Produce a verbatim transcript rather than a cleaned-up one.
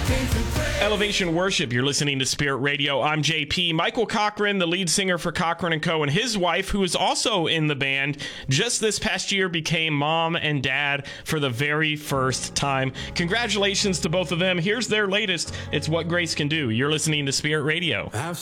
Elevation Worship, you're listening to Spirit Radio. I'm J P. Michael Cochran, the lead singer for Cochran and Co., and his wife, who is also in the band, just this past year became mom and dad for the very first time. Congratulations to both of them. Here's their latest. It's What Grace Can Do. You're listening to Spirit Radio. I've